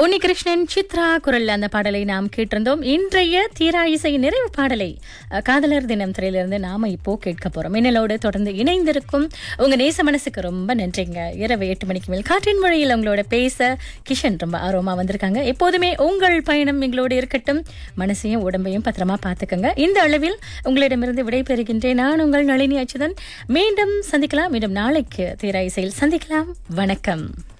உன்னிகிருஷ்ணன் சித்ரா குரல் அந்த பாடலை நாம் கேட்டிருந்தோம். இன்றைய தீரா இசை நிறைவு பாடலை காதலர் தினம் திரையிலிருந்து நாம இப்போ கேட்க போறோம். மின்னலோடு தொடர்ந்து இணைந்திருக்கும் உங்க நேச மனசுக்கு ரொம்ப நன்றிங்க. இரவு 8 மணிக்கு மேல் காற்றின் மொழியில் உங்களோட பேச கிஷன் ரொம்ப ஆர்வமா வந்திருக்காங்க. எப்போதுமே உங்கள் பயணம் எங்களோடு இருக்கட்டும். மனசையும் உடம்பையும் பத்திரமா பாத்துக்கங்க. இந்த அளவில் உங்களிடமிருந்து விடைபெறுகின்றேன். நான் உங்கள் நளினி அச்சுதன். மீண்டும் சந்திக்கலாம். மீண்டும் நாளைக்கு தீரா இசையில் சந்திக்கலாம். வணக்கம்.